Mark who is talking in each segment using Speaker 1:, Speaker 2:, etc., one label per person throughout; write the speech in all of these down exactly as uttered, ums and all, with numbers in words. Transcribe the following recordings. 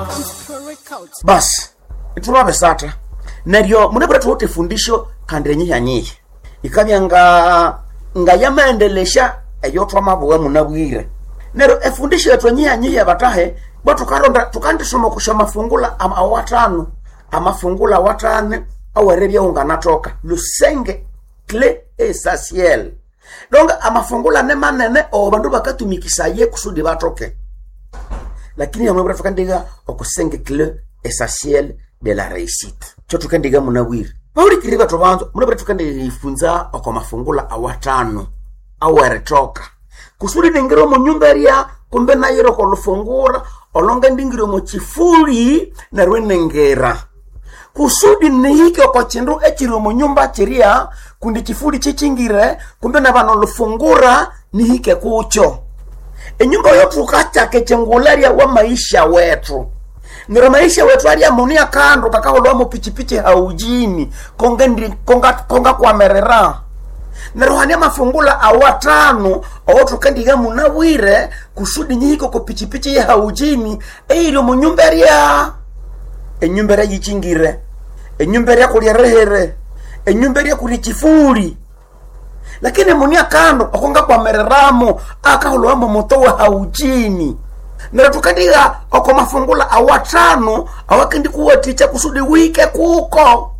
Speaker 1: Bas itulabe sata neryo munebura tuote fundisho kandenye yanyiye ikabya nga nga yamaendelesha eyo twamabuwa munabwire neryo efundisho yatwenye yanyiye batahe batukaronda tukandisoma kusha mafungula ama awatano amafungula watane awerebya unganatoka lusenge clé essentiel donc amafungula ne manene obandu bakatumikisaye kusudi batoke lakini yamwe tukandiga okusenge clé essentiel de la réussite cho tukandiga munawiri bauri kiriba tobanzo munabira tukandiga ifunza okomafungula awatano aweretoka kusudi ningiro mu nyumba ya kumbe na yero ko lufungura olonga ndingiro mu chifuli na rwenengera kusudi nihike kwa chindu echiro mu nyumba chiria kundi chifuli chichingire kumbe na bano lufungura nihike kucho enyumba yotu kacha kechengularia wa maisha wetu ngira maisha wetu alia munia kando kakaholo mu pichipichi haujini konga ndi konga konga kwa merera nerohania mafungula awatano otu kandiga munawire kusudi nyiko ko pichipichi ya haujini eiro mu nyumba ria enyumba ria yichingire enyumba ria kulia rehere enyumba ria kuli chifuri lakini munia kando okonga kwa mereramo akaholo mu moto wa haujini nero tukandiga oko mafungula awatano awakindi kuwaticha kusudi wike kuko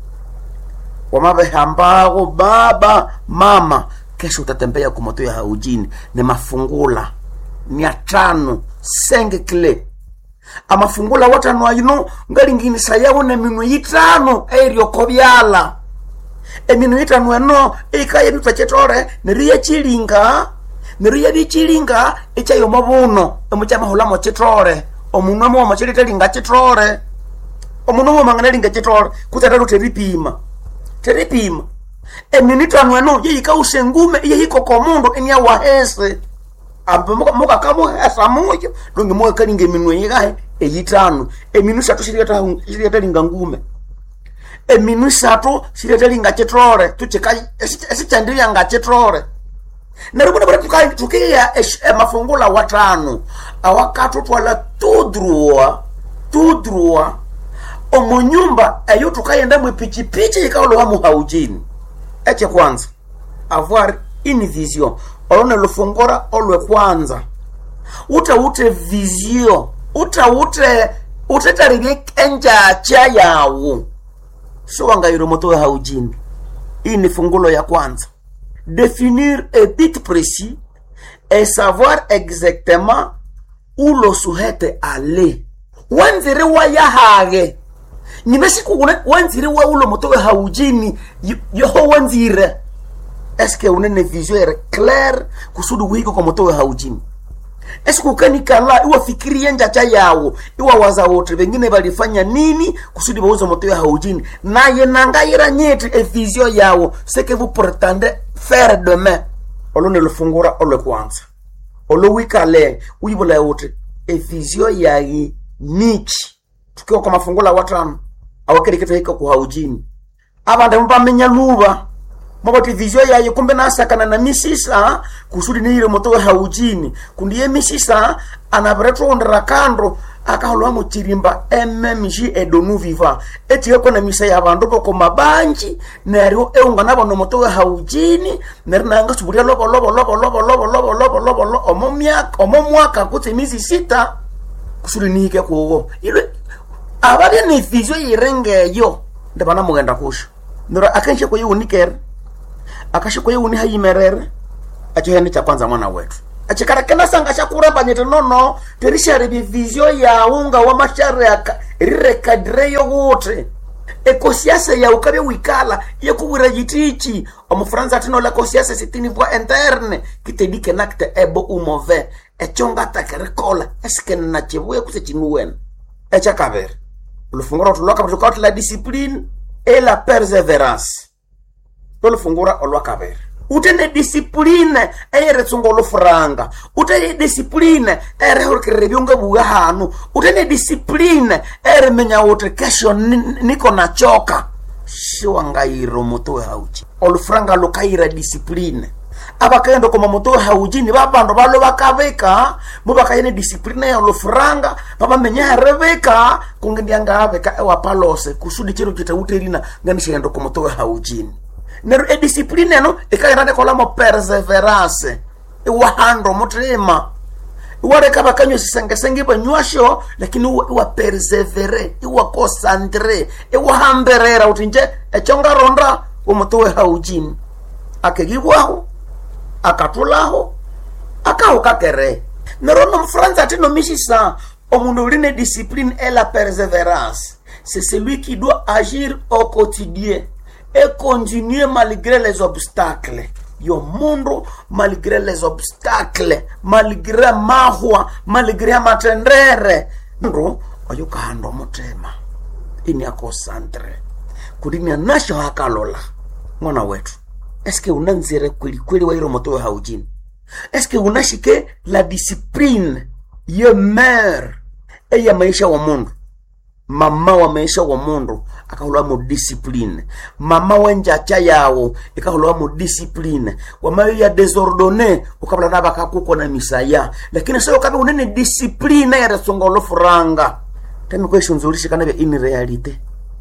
Speaker 1: wamabe hambago baba mama kesho utatembea kumoto ya haujini ni mafungula ni atano senge kle amafungula watano ayino ngalingini sayawo ne minu yitano erio kobyala eminu yitano eno ikaye bitwachetore neriye chilinga neriye bichilinga echayo mabuno emuchama hulamo chitore omunwa mo machirite linga chitore omunwa mo mangana linga chitore kutataru teripima teripima eminito anweno yika usengume yiko komondo enya wahese ambe muka kamo hasa moyo donge moyo kalinge minwe yigahe eyitano eminusa to shiriyata shiriyata linga ngume eminusa to shiriyata linga chetrore tucheka esichandiri nga chetrore nerubona bora tukai tukiya mafungula watano awakatu twala tudruwa tudruwa omunyumba ayo tukayenda mu pichipichi ikalo hamu haujini eche kwanza avoir une vision olone lufungora olwe kwanza uta ute vision uta ute utetarire kenja cha yawo so wanga yiro moto haujini hii ni fungulo ya kwanza définir un but précis et savoir exactement où le souhaite aller wanzire wa yahage nimesiku une wanzire wa ulo motowe haujini yoho wanzire est-ce que une vision claire kusudi wiko kwa motowe haujini est-ce que kanikala iwa fikiria njacha yawo iwa waza wote wengine walifanya nini kusudi bauzo motowe haujini naye nangaira nyeti e vision yawo ce que vous prétendez faire demain olone lufungura ole kwanza olo wikale uyibola wote e vision yayi nichi tukio kwa mafungula watano awakiri kitu hiko kwa haujini abanda mpamenya luba mabati vision yayi kumbe nasakana na misisa kusudi ni ile moto haujini kundiye misisa anabreto ondra kando akaholo mu chirimba M M G edonu viva eti yoko na misa ya bandu ko mabanji neryo eungana bono moto haujini nernanga suburia lobo lobo lobo lobo lobo lobo lobo lobo omomya omomwaka kuti mizi sita kusudi ni hike kuwo ile abari ni vision yirenge yo ndabana mugenda kusho nero akanshe ko yuniker akashe ko yuni hayimerere achohene cha kwanza mwana wetu achikara kena sanga shakura banyete nono terishare bi vision ya unga wa masharaka rire kadre yo wote ekosiasa ya ukabe wikala yekubura yitichi omufranza tino la kosiasa sitini voix interne kitedike nakte ebo ou mauvais echonga takerekola eske na chibuye kusechinuwen echa kaber le fungura tuloka tukauti la discipline et la persévérance le fungura olwa kaber utene discipline ere tsungolo franga utene discipline ere horkere byonga buga hanu utene discipline ere menya wote kesho niko na choka shiwanga iro moto hauchi ol franga lokaira discipline abakaenda kwa moto haujini babando balo bakabeka mubakayene discipline ya lofranga baba menya rebeka kungendianga abeka wa palose kusudi chero kitauterina nganishendo kwa moto haujini nero e discipline no ikaenda kola mo perseverance e wahando mutima wale kaba kanyo sisenge senge banywasho lakini wa persevere wa concentre e wa hamberera utinje e chonga ronda umutowe haujini akegibwaho akatulaho akaho kakere nerono mfranza atino mishisa omundu urine discipline et la persévérance c'est celui qui doit agir au quotidien et continuer malgré les obstacles yo mundu malgré les obstacles malgré mahwa malgré matendere ndo oyuka hando mutema ini akosantre kudimya nasho hakalola mwana wetu eske unanzire kweli kweli wairo moto haujini eske unashike la discipline ye mer e ya maisha wa mundu mama wa maisha wa mundu akahulwa mu discipline mama wenjacha yawo ikahulwa mu discipline wa mayo ya desordonné ukabla naba kakuko na misaya lakini sio kabe unene discipline ya resongolo furanga temi ko shunzuri shikana be in reality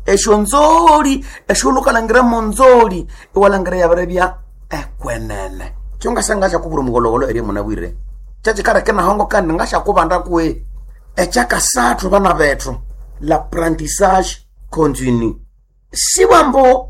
Speaker 1: eshonzori eshuluka langira monzori iwalangira yabarebya ekwenene chonga sangasha kuburu mugologolo eri munabwire chachi kara kena hongo kandi ngasha kubanda kuwe echaka satu bana bethu l'apprentissage continue siwambo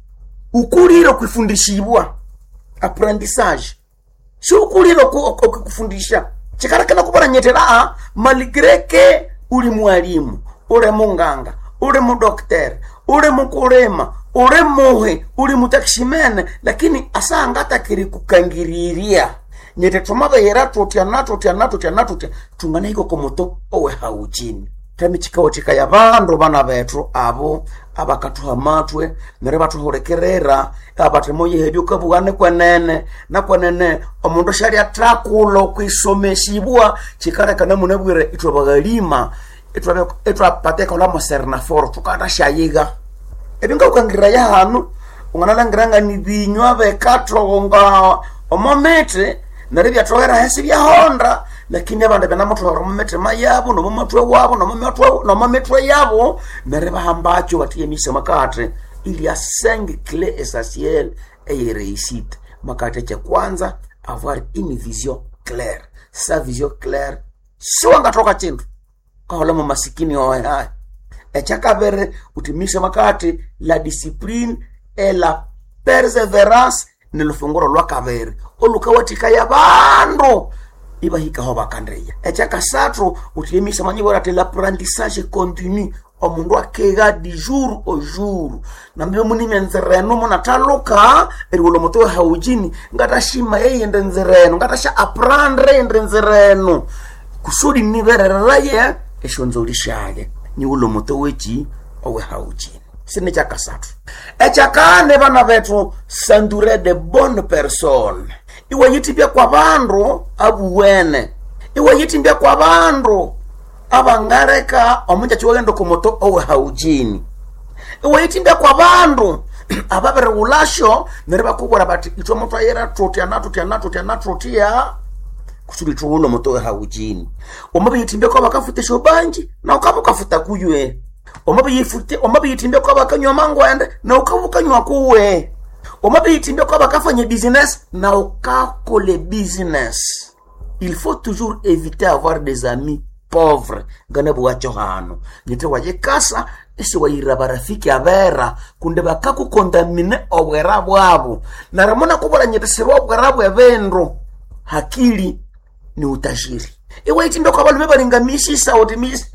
Speaker 1: ukuliro kufundishibwa apprentissage si ukuliro kufundisha chikara kena kubara nyetera malgré que uli mwalimu ule munganga ule mu docteur ule mukulema ule muhe ule mutakshimene lakini asanga takiri kukangiriria nyete tumaba yera totia nato tia nato tia nato tia tungana iko komoto owe haujini tami chikawo chikaya bando bana bethu abo abakatuha matwe mere bathu horekerera abate moye hedio kabugane kwenene na kwenene omundu shali atrakulo kwisomeshibwa chikara kana munabwire itwa bagalima etwa etwa pateka la moserna for tukata shayiga ebinga ukangira ya hanu unganalangiranga ni binywa be katronga omomete narebya togera hesi bya honda lakini abande bana motho omomete mayabo no momotwe wabo no momotwe no mometwe yabo nareba hambacho batiye mise makate il y a cinq clés essentielles et réussite makate cha kwanza avoir une vision claire sa vision claire siwanga toka chintu kahola mu masikini oe hai echakabere utimisha makati la discipline et la persévérance nilufunguro lwa kabere olukawatika ya bando iba hika hoba kandreya echakasatro utimisha manyibora te l'apprentissage continu omundu akega di jour au jour nambe muni menzereno mona taloka eriwolo moto haujini ngatashima yeye ndenzereno ngatasha apprendre ndenzereno kusudi nibereraye eshonzolishage ni ulo moto wechi owe haujini sine chakasatu echakane bana betu sandure de bonne personne iwe yitibya kwa bandu abuwene iwe yitibya kwa bandu abangareka omunja chiwagendo kumoto owe haujini iwe yitibya kwa bandu ababere ulasho nereba kubora bati itwa moto yera trotia natu tia natu tia natu tia kusudi tuulo moto haujini omabe yitimbe kwa bakafuta shobanji na ukabukafuta kuywe omabe yifute omabe yitimbe kwa bakanywa mangwende na ukabukanywa kuwe omabe yitimbe kwa bakafanya business na ukakole business il faut toujours éviter avoir des amis pauvres ngana buwacho hano nite waje kasa isi wayira barafiki abera kunde bakaku kontamine obwera bwabo na ramona kubola nyete sirwa obwera bwebendo hakili ni utashiri iwe itimbe kwa balume balingamishi sauti misi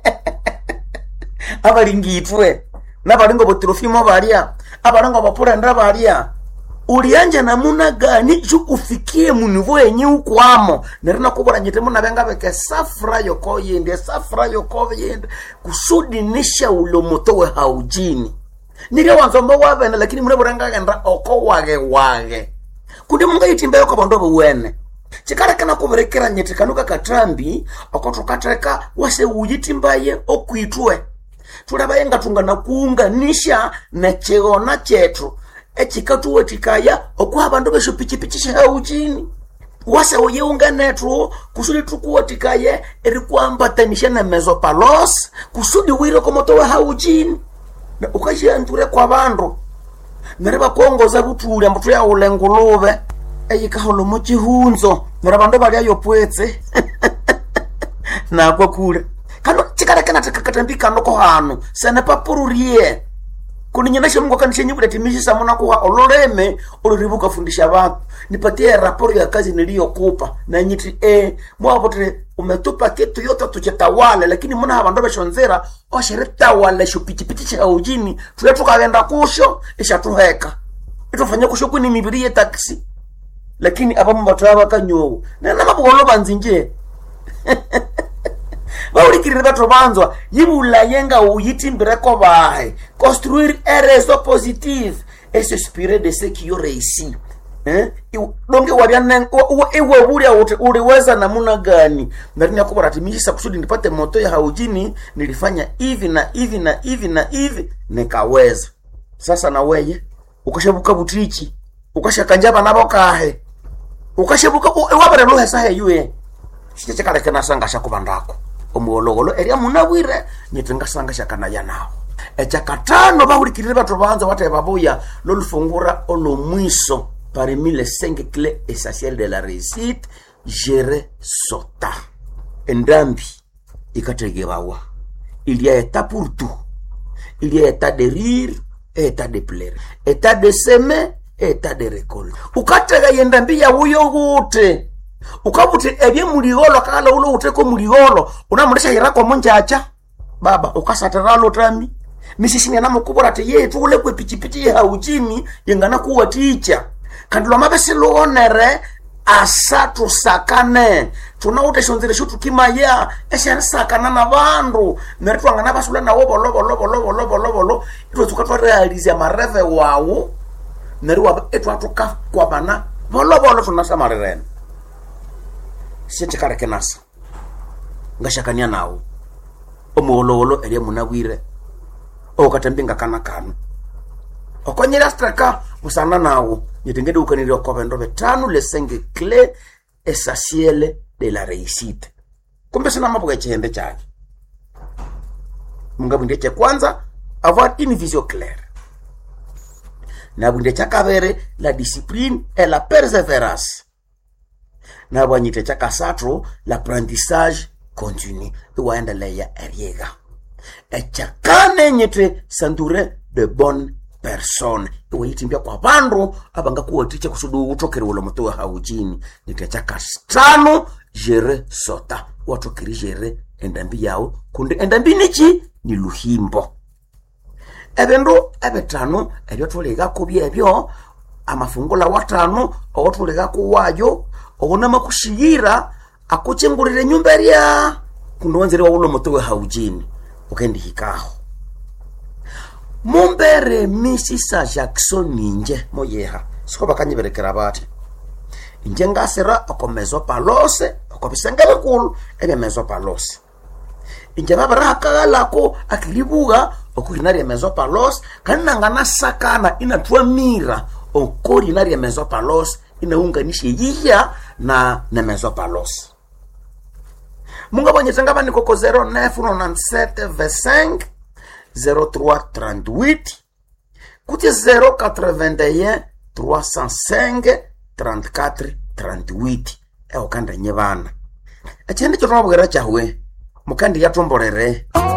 Speaker 1: abalingitwe nabalingo botrofimo balia abalango bapura ndra balia ulianja namuna gani ju ufikie munivo yenye ukwamo nerina kubora nyete muna benga beke safra yoko yende safra yoko yende kusudi nisha ulo motowe haujini nile wanzomba wabena lakini mune buranga ganda oko wage wage kundi munga itimbe yoko bandobo wene chikara kana kuberekera nyete kanuka katrambi okotokatreka wase uyitimbaye okuitwe tulabayenga tungana kuunganisha na chegona chetu echikatu wetikaya okwa abandu besho pichipichi shahujini wasa uye unganetro kusudi tukuwatikaye eri kuambatanisha na mesopalos kusudi wire komoto wa haujini na ukashianture kwa bandu nereba kongoza butule mbutu ya ulengulube eyikaholo mochihunzo nerabando bali ayopwetse na kwa kule kano chikara kana takatambika noko hano sene papururie kuninyesha Mungu kanishenye bude timishi samona kwa oloreme oloribuka fundisha watu nipatie raporo ya kazi niliyokupa na nyiti eh mwapotre umetupa kitu yote tuchetawale lakini mbona habandobe shonzera oshereta wale shupichipichi cha ujini tuletuka wenda kusho ishatuheka itofanya kusho kuni mibirie taxi lakini abamu bataba kanyo na namabugolo banzinje Baurikiri bato banzwa yibula yenga uyitimbire ko bae construire un réseau positif et s'inspirer de ce qui ont réussi eh donc waliana ewe buri wote uliweza namuna gani ndani ya kubara timisha kusudi nipate moto ya haujini nilifanya hivi na hivi na hivi na hivi nikaweza sasa na weye ukashabuka butichi ukashakanjaba nabo kahe ukashabuka wabare lo hesa he yue chiche kale kana sanga shakubandako omuologolo eria munawire nyitinga sanga shakana yanao echakatano bahurikirira bato banza wate babuya lolufungura olomwiso parmi les cinq clés essentielles de la réussite gérer son temps endambi ikategebawa il y a état pour tout il y a état de rire et état de pleurer état de semer et état de récolte ukatega yendambi ya uyo gute ukabute ebye muligolo kala ulo uteko muligolo unamulisha hirako monjacha baba ukasataralo tami misishini na mukubora te yetu ule kwe pichipichi ya ujini yengana kuwa ticha kandilo mabesi luonere asatu sakane tunaute shonzile shutu kima ya esha sakana na bandu meretu angana basula na wobo lobo lobo lobo lobo lobo lobo ito tukatwa realize mareve wawu meruwa etu atuka kwa bana bolo bolo tunasa marerene sete kare kenasa ngashakania nawo omuololo eri munawire okatembinga kana kanu okonyera straka usana nawo yetengede ukaniri okobendo betanu les cinq clés essentielles de la réussite kumbe sana mabuga chende chake mungabunde cha kwanza avoir une vision claire na bunde cha kabere la discipline et la persévérance na banyite cha kasatro l'apprentissage continu iwaendelea eriega echakane nyete sandure de bonnes personnes iwayitimbia kwa bandu abanga kuwaticha kusudu utokere wala mto wa haujini nitachaka stano gérer sota watokeri gérer endambi yao kunde endambi nichi ni luhimbo ebendo ebetano ebyo tolega kubye ebyo amafungula watano otolega kuwayo obona makushiyira akuchengurire nyumba ria kunonzere waulo moto wa haujini ukendi hikaho Mumbere misisa Jackson ninje moyeha siko bakanyiberekera bati inje ngasera okomezo palose okobisengele kulu ebe mezo palose inje babara kala ko akiribuga okurinari mezo palose kananga nasakana inatwa mira okorinari mezo palose inaunganisha yiya na na mezo palose munga bonyetanga bani koko zero neuf quatre-vingt-sept vingt-cinq zero trois trente-huit kuti zero quatre-vingt-un trois cent cinq trente-quatre trente-huit e okanda nyebana achende chotwa bugera chahwe mukandi yatomborere